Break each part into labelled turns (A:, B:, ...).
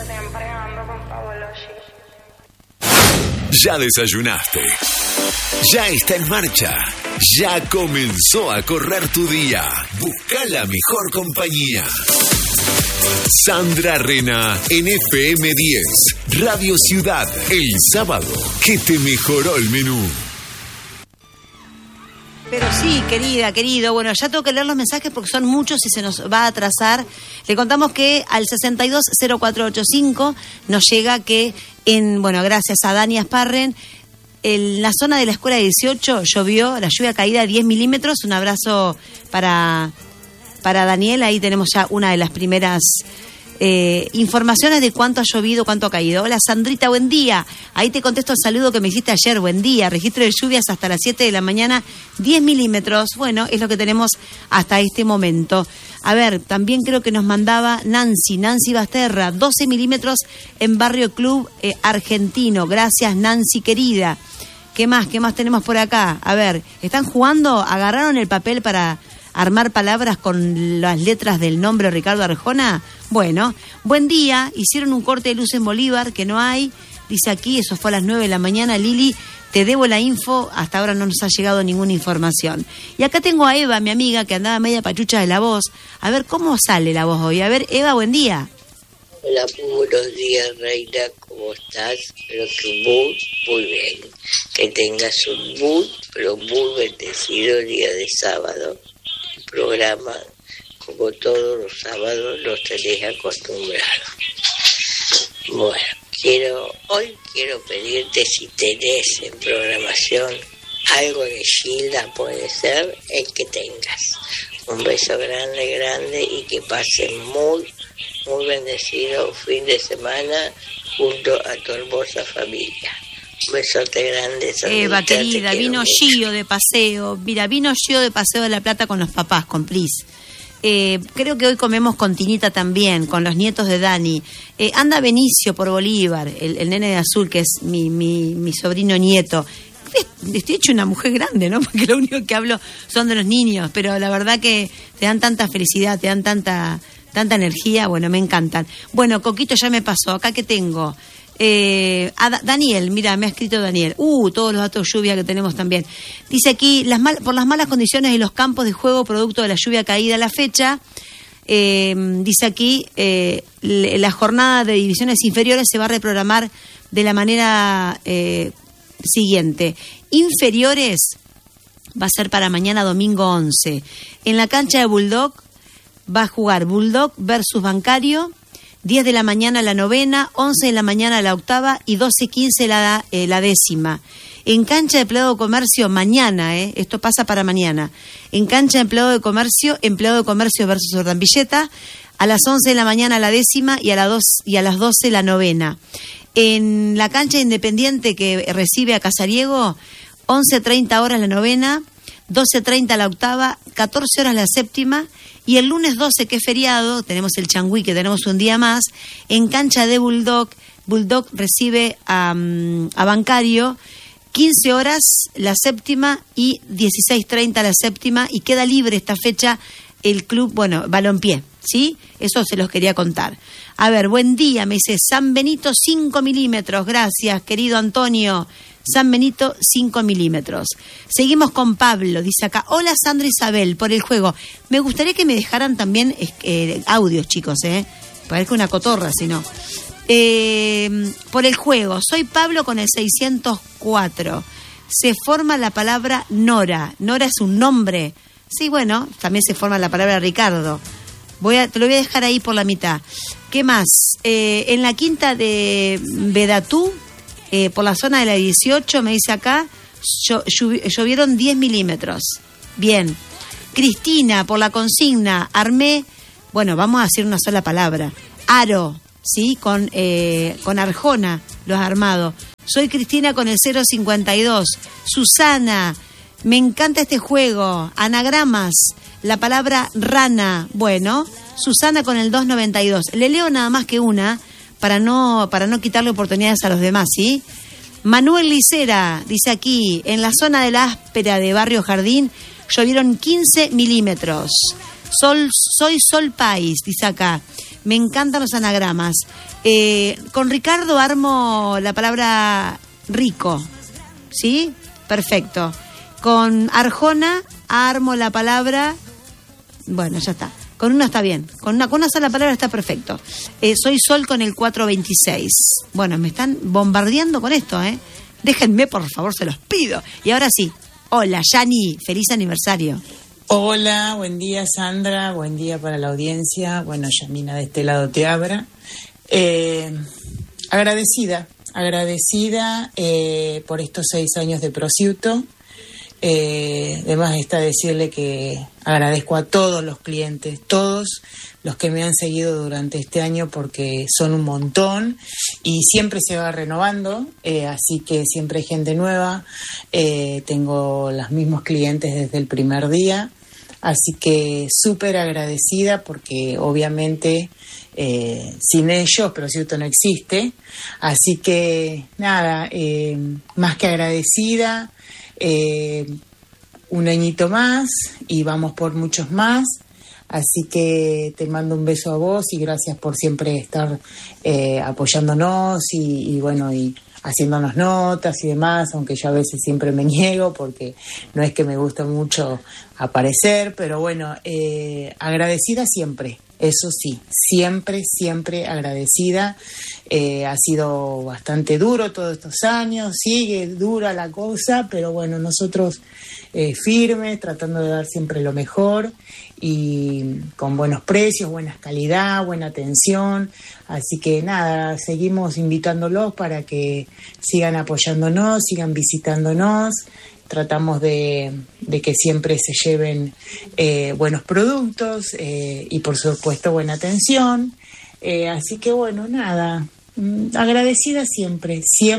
A: siempre ando con Pavoloshi.
B: Ya desayunaste. Ya está en marcha. Ya comenzó a correr tu día. Busca la mejor compañía. Sandra Rena en FM 10, Radio Ciudad, el sábado que te mejoró el menú.
C: Pero sí, querida, querido, bueno, ya tengo que leer los mensajes porque son muchos y se nos va a atrasar. Le contamos que al 620485 nos llega que gracias a Dani Asparren, en la zona de la escuela 18 llovió, la lluvia caída de 10 milímetros. Un abrazo para Daniel, ahí tenemos ya una de las primeras informaciones de cuánto ha llovido, cuánto ha caído. Hola Sandrita, buen día. Ahí te contesto el saludo que me hiciste ayer, buen día. Registro de lluvias hasta las 7 de la mañana, 10 milímetros. Bueno, es lo que tenemos hasta este momento. A ver, también creo que nos mandaba Nancy Basterra, 12 milímetros en Barrio Club Argentino. Gracias Nancy, querida. ¿Qué más tenemos por acá? A ver, ¿están jugando? ¿Agarraron el papel para armar palabras con las letras del nombre Ricardo Arjona? Bueno, buen día. Hicieron un corte de luz en Bolívar, que no hay. Dice aquí, eso fue a las 9 de la mañana. Lili, te debo la info. Hasta ahora no nos ha llegado ninguna información. Y acá tengo a Eva, mi amiga, que andaba media pachucha de la voz. A ver, ¿cómo sale la voz hoy? A ver, Eva, buen día.
D: Hola, buenos días, Reina. ¿Cómo estás? Espero que muy bien. Que tengas un muy bendecido día de sábado. El programa, como todos los sábados, los tenés acostumbrados. Bueno, hoy quiero pedirte si tenés en programación algo de Gilda, puede ser el que tengas. Un beso grande y que pasen muy bendecido fin de semana junto a tu hermosa familia. Un besote grande, Sandrita.
C: Eva, querida, vino Gio de paseo. Mira, vino Gio de paseo de La Plata con los papás, con Plis. Creo que hoy comemos con Tinita también, con los nietos de Dani. Anda Benicio por Bolívar, el nene de azul, que es mi sobrino nieto. Estoy hecho una mujer grande, ¿no? Porque lo único que hablo son de los niños, pero la verdad que te dan tanta felicidad, te dan tanta energía, bueno, me encantan. Bueno, Coquito ya me pasó, acá que tengo. Daniel, mira, me ha escrito Daniel. Todos los datos de lluvia que tenemos también. Dice aquí, por las malas condiciones de los campos de juego producto de la lluvia caída a la fecha, dice aquí, la jornada de divisiones inferiores se va a reprogramar de la manera siguiente. Inferiores va a ser para mañana domingo 11. En la cancha de Bulldog va a jugar Bulldog versus Bancario. 10 de la mañana la novena, 11 de la mañana la octava y 12:15 la décima. En cancha de Empleado de Comercio mañana, esto pasa para mañana. En cancha de Empleado de Comercio versus Ordambilleta, a las 11 de la mañana la décima y a las 12 la novena. En la cancha Independiente que recibe a Casariego, 11:30 horas la novena, 12:30 la octava, 14 horas la séptima. Y el lunes 12, que es feriado, tenemos el Changüí, que tenemos un día más, en cancha de Bulldog recibe a Bancario, 15 horas la séptima y 16:30 la séptima, y queda libre esta fecha el club, Balompié, ¿sí? Eso se los quería contar. A ver, buen día, me dice San Benito 5 milímetros, gracias, querido Antonio. San Benito, 5 milímetros. Seguimos con Pablo, dice acá. Hola Sandra Isabel, por el juego. Me gustaría que me dejaran también audios, chicos, Parezco una cotorra, si no. Por el juego. Soy Pablo con el 604. Se forma la palabra Nora. Nora es un nombre. Sí, bueno, también se forma la palabra Ricardo. Te lo voy a dejar ahí por la mitad. ¿Qué más? En la quinta de Vedatú, por la zona de la 18, me dice acá, llovieron 10 milímetros. Bien. Cristina, por la consigna, armé, vamos a decir una sola palabra, aro, ¿sí? Con Arjona, los armados. Soy Cristina con el 052. Susana, me encanta este juego. Anagramas, la palabra rana. Susana con el 292. Le leo nada más que una, para no quitarle oportunidades a los demás, ¿sí? Manuel Licera dice aquí, en la zona de la Áspera de Barrio Jardín, llovieron 15 milímetros. Soy Sol País, dice acá. Me encantan los anagramas. Con Ricardo armo la palabra rico, ¿sí? Perfecto. Con Arjona armo la palabra... Bueno, ya está. Con una está bien. Con una sola palabra está perfecto. Soy Sol con el 426. Bueno, me están bombardeando con esto, ¿eh? Déjenme, por favor, se los pido. Y ahora sí. Hola, Yani. Feliz aniversario.
E: Hola, buen día, Sandra. Buen día para la audiencia. Bueno, Yamina de este lado te abra. Agradecida por estos 6 años de prosciutto. Además está decirle que agradezco a todos los clientes, todos los que me han seguido durante este año, porque son un montón y siempre se va renovando, así que siempre hay gente nueva. Tengo los mismos clientes desde el primer día, así que súper agradecida, porque obviamente sin ellos prosciutto no existe, así que nada, más que agradecida. Un añito más y vamos por muchos más, así que te mando un beso a vos y gracias por siempre estar apoyándonos y bueno, y haciéndonos notas y demás, aunque yo a veces siempre me niego porque no es que me gusta mucho aparecer, pero bueno, agradecida siempre. Eso sí, siempre agradecida. Ha sido bastante duro todos estos años, sigue dura la cosa, pero bueno, nosotros firmes, tratando de dar siempre lo mejor y con buenos precios, buena calidad, buena atención. Así que nada, seguimos invitándolos para que sigan apoyándonos, sigan visitándonos. Tratamos de que siempre se lleven buenos productos y por supuesto buena atención. Así que bueno, nada, agradecida siempre.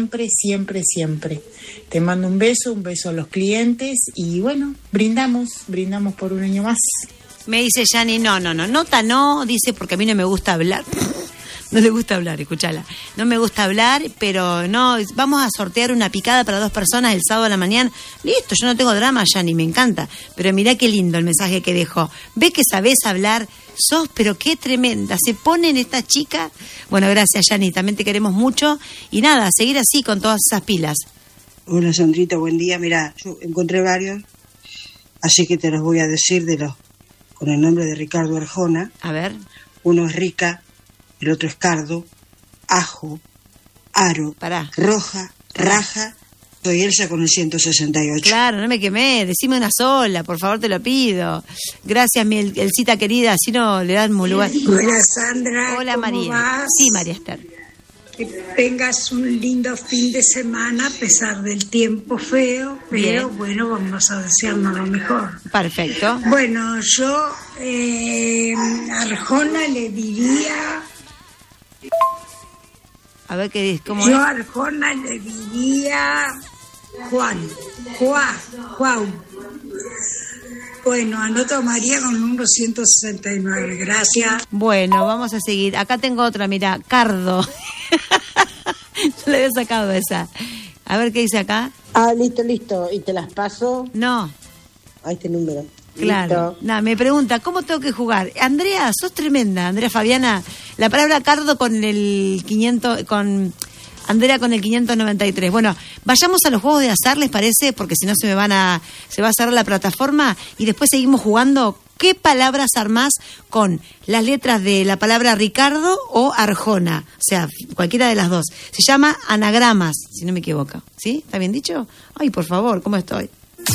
E: Te mando un beso a los clientes y bueno, brindamos por un año más.
C: Me dice Yani, no, dice porque a mí no me gusta hablar. No le gusta hablar, escúchala. No me gusta hablar, pero no, vamos a sortear una picada para 2 personas el sábado a la mañana. Listo, yo no tengo drama, Yani, me encanta. Pero mirá qué lindo el mensaje que dejó. Ve que sabés hablar, pero qué tremenda. Se ponen estas chicas. Bueno, gracias, Yani, también te queremos mucho. Y nada, seguir así con todas esas pilas.
F: Hola, Sandrita, buen día. Mirá, yo encontré varios, así que te los voy a decir con el nombre de Ricardo Arjona.
C: A ver.
F: Uno es Rica. El otro es cardo, ajo, aro, roja, raja. Soy Elsa con el 168.
C: Claro, no me quemé. Decime una sola, por favor, te lo pido. Gracias, mi Elcita querida. Así no le dan un lugar.
G: Hola, Sandra.
C: Hola,
G: ¿cómo
C: María.
G: vas?
C: Sí, María Esther.
G: Que tengas un lindo fin de semana a pesar del tiempo feo, pero
C: bien.
G: Bueno, vamos a desearnos lo mejor.
C: Perfecto.
G: Bueno, yo a Arjona le diría...
C: A ver qué dice.
G: Yo a Arjona le diría Juan. Bueno, anoto a María con el número 169. Gracias.
C: Bueno, vamos a seguir. Acá tengo otra, mira, Cardo. Yo le había sacado esa. A ver qué dice acá.
H: Listo. ¿Y te las paso?
C: No.
H: A este número.
C: Claro. Me pregunta, ¿cómo tengo que jugar? Andrea, sos tremenda, Andrea Fabiana. La palabra cardo con el 500, con Andrea con el 593. Bueno, vayamos a los juegos de azar, ¿les parece? Porque si no se va a cerrar la plataforma y después seguimos jugando. ¿Qué palabras armás con las letras de la palabra Ricardo o Arjona? O sea, cualquiera de las dos. Se llama anagramas, si no me equivoco. ¿Sí? ¿Está bien dicho? Ay, por favor, ¿cómo estoy?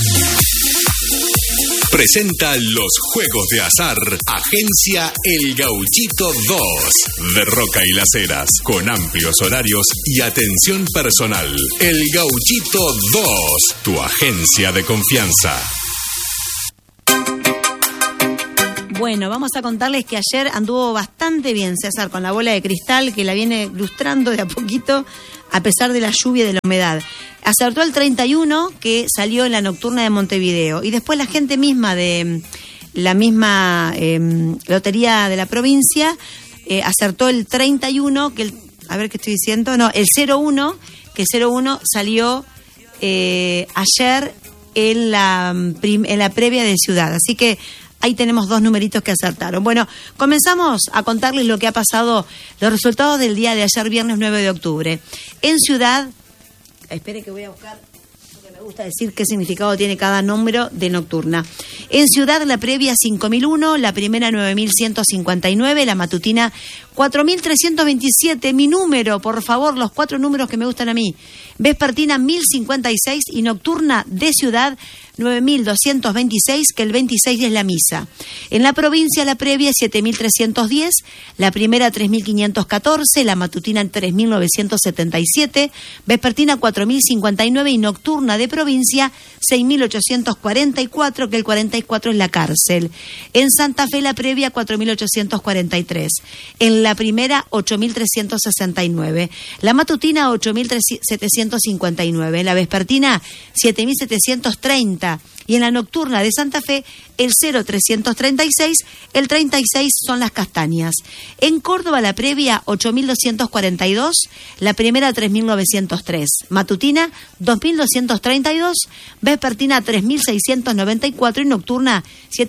B: Presenta los juegos de azar Agencia El Gauchito 2 de Roca y Las Heras, con amplios horarios y atención personal. El Gauchito 2, tu agencia de confianza.
C: Bueno, vamos a contarles que ayer anduvo bastante bien César con la bola de cristal, que la viene lustrando de a poquito a pesar de la lluvia y de la humedad. Acertó el 31 que salió en la nocturna de Montevideo y después la gente misma de la misma lotería de la provincia acertó el 31, que a ver qué estoy diciendo, no, el 01, que el 01 salió ayer en la previa de Ciudad. Así que Ahí tenemos 2 numeritos que acertaron. Bueno, comenzamos a contarles lo que ha pasado, los resultados del día de ayer, viernes 9 de octubre. En Ciudad, espere que voy a buscar, porque me gusta decir qué significado tiene cada número de nocturna. En Ciudad, la previa 5001, la primera 9159, la matutina 4327. Mi número, por favor, los 4 números que me gustan a mí. Vespertina 1056 y nocturna de Ciudad 9226, que el 26 es la misa. En la provincia, la previa 7310, la primera 3514, la matutina 3977, vespertina 4059 y nocturna de provincia 6844, que el 44 es la cárcel. En Santa Fe, la previa 4843, en la primera 8369, la matutina 8759, en la vespertina 7730 y en la nocturna de Santa Fe el 0336, el 36 son las castañas. En Córdoba, la previa 8242, la primera 3903, matutina 2232, vespertina 3694 y nocturna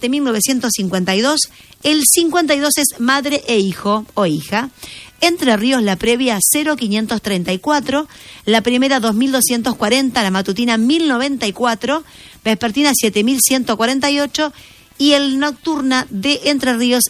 C: 7952. El 52 es madre e hijo o hija. Entre Ríos, la previa 0534, la primera 2240, la matutina 1094, vespertina 7148 y el nocturna de Entre Ríos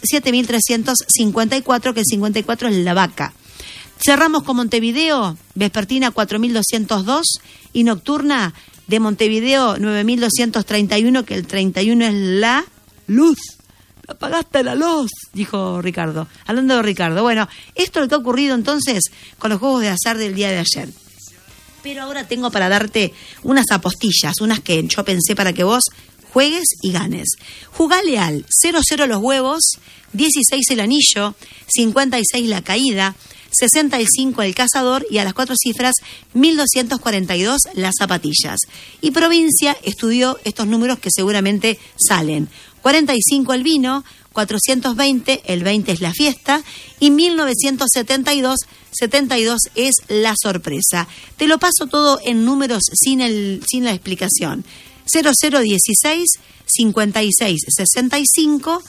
C: 7354, que el 54 es la vaca. Cerramos con Montevideo, vespertina 4202 y nocturna de Montevideo 9231, que el 31 es la luz. Apagaste la luz, dijo Ricardo. Hablando de Ricardo. Bueno, esto es lo que ha ocurrido entonces con los juegos de azar del día de ayer. Pero ahora tengo para darte unas apostillas, unas que yo pensé para que vos juegues y ganes. Jugale al 00 los huevos, 16 el anillo, 56 la caída, 65 el cazador y a las 4 cifras 1242 las zapatillas. Y provincia estudió estos números que seguramente salen. 45 el vino, 420, el 20 es la fiesta y 1972, 72 es la sorpresa. Te lo paso todo en números sin la explicación. 0016, 56, 65,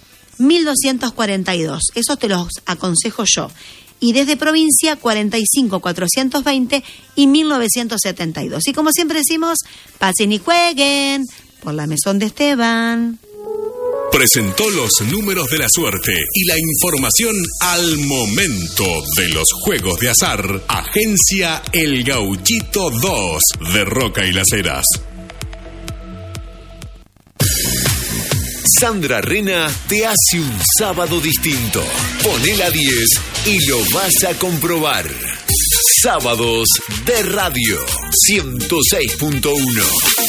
C: 1242. Esos te los aconsejo yo. Y desde provincia 45, 420 y 1972. Y como siempre decimos, pasen y jueguen por la mesón de Esteban.
B: Presentó los números de la suerte y la información al momento de los juegos de azar. Agencia El Gauchito 2 de Roca y Las Heras. Sandra Rena te hace un sábado distinto. Poné la 10 y lo vas a comprobar. Sábados de Radio 106.1.